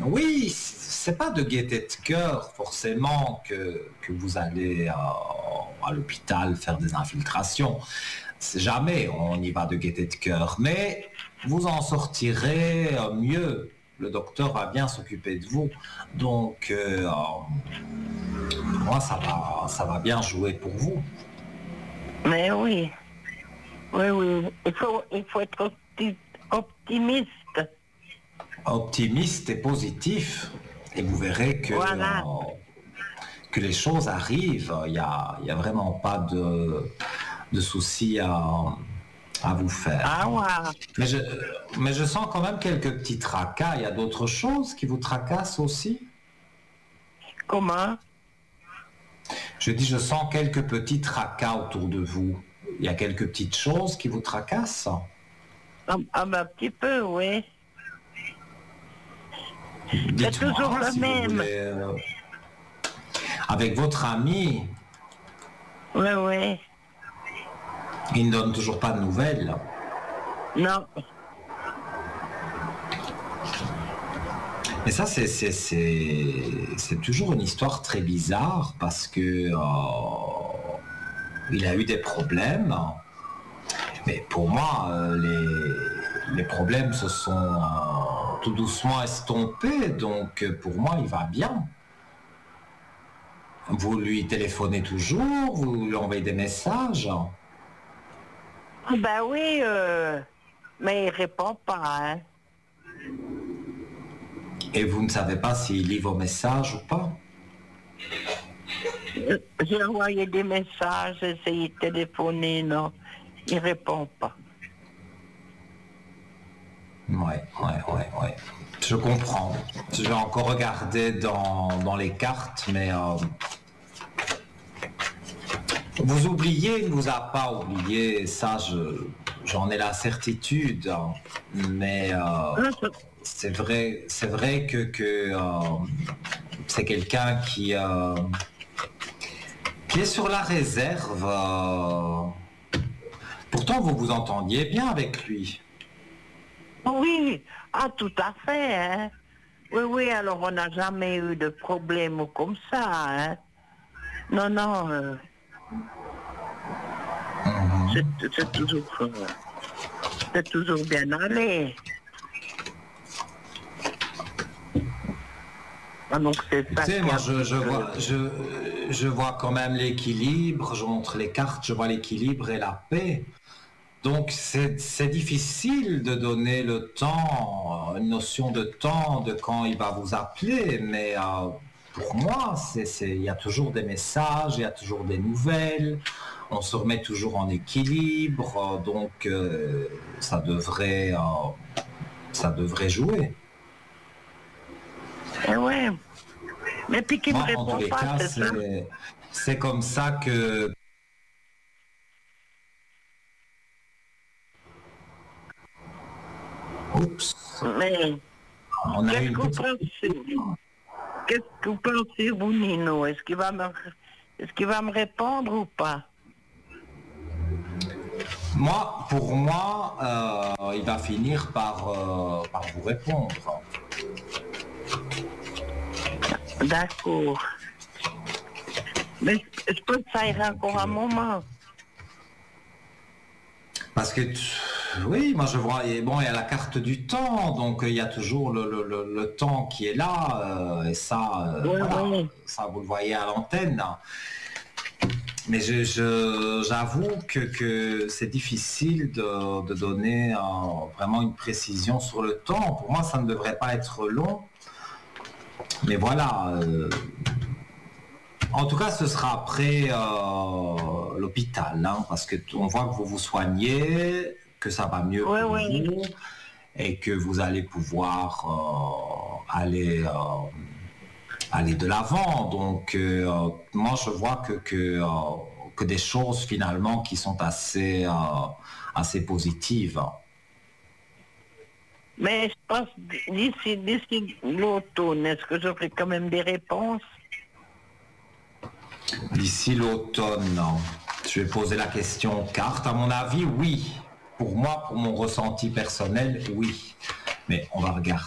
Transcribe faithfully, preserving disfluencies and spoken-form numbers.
Oui, c'est pas de gaieté de cœur forcément que, que vous allez à, à l'hôpital faire des infiltrations. C'est jamais on y va de gaieté de cœur, mais vous en sortirez euh, mieux. Le docteur va bien s'occuper de vous. Donc, euh, pour moi, ça va, ça va bien jouer pour vous. Mais oui, oui, oui. Il faut, il faut être opti- optimiste. Optimiste et positif. Et vous verrez que, Voilà. euh, que les choses arrivent. Il n'y a, il y a vraiment pas de, de soucis à, à vous faire. Ah ouais. Mais je, mais je sens quand même quelques petits tracas. Il y a d'autres choses qui vous tracassent aussi? Comment? Je dis, je sens quelques petits tracas autour de vous. Il y a quelques petites choses qui vous tracassent? Un, un, un petit peu, oui. C'est Dites-moi, toujours le si vous même. voulez, euh, avec votre ami, Oui, oui. il ne donne toujours pas de nouvelles. Non. Mais ça, c'est, c'est, c'est, c'est toujours une histoire très bizarre parce que euh, il a eu des problèmes. Mais pour moi, euh, les, les problèmes se sont euh, tout doucement estompés. Donc, euh, pour moi, il va bien. Vous lui téléphonez toujours, vous lui envoyez des messages. Ben oui, euh, mais il répond pas, hein. Et vous ne savez pas s'il lit vos messages ou pas? Euh, J'ai envoyé des messages, j'ai essayé de téléphoner, non. Il répond pas. Ouais, ouais, ouais, ouais. Je comprends. Je vais encore regarder dans, dans les cartes, mais euh, vous oubliez, il ne vous a pas oublié, ça je, j'en ai la certitude. Hein. Mais euh, Ah, ça- c'est vrai, c'est vrai que, que euh, c'est quelqu'un qui, euh, qui est sur la réserve. euh. Pourtant, vous vous entendiez bien avec lui. Oui, ah tout à fait, hein. Oui, oui, alors on n'a jamais eu de problème comme ça, hein. Non, non, euh, c'est c'est toujours, euh, c'est toujours bien allé. Ah, donc c'est ça Tu sais, qui moi, a je, je, fait que- vois, je, je vois quand même l'équilibre, je montre les cartes, je vois l'équilibre et la paix. Donc, c'est c'est difficile de donner le temps, une notion de temps, de quand il va vous appeler, mais euh, pour moi, c'est, c'est, il y a toujours des messages, il y a toujours des nouvelles, on se remet toujours en équilibre, euh, donc euh, ça devrait, euh, ça devrait jouer. Eh ouais. Mais puis qui me Moi, en tous répond les pas, cas, c'est ça. c'est, c'est comme ça que... Oups, Mais on a eu qu'est-ce une que vous petite... pensez? Qu'est-ce que vous pensez, vous, Nino? Est-ce qu'il va me, est-ce qu'il va me répondre ou pas? Moi, pour moi, euh, il va finir par, euh, par vous répondre. D'accord. Mais je je pense que ça ira encore un moment. Parce que, oui, moi je vois, et bon, il y a la carte du temps, donc il y a toujours le, le, le, le temps qui est là, euh, et ça, euh, Oui, voilà, oui. ça vous le voyez à l'antenne. Mais je, je, j'avoue que, que c'est difficile de, de donner euh, vraiment une précision sur le temps. Pour moi, ça ne devrait pas être long. Mais voilà. Euh, en tout cas, ce sera après euh, l'hôpital, hein, parce que t- on voit que vous vous soignez, que ça va mieux Oui, pour oui. vous, et que vous allez pouvoir euh, aller, euh, aller de l'avant. Donc, euh, moi, je vois que, que, euh, que des choses finalement qui sont assez, euh, assez positives. Mais je pense que d'ici, d'ici l'automne, est-ce que j'aurai quand même des réponses? D'ici l'automne, je vais poser la question carte. À mon avis, oui. Pour moi, pour mon ressenti personnel, oui. Mais on va regarder.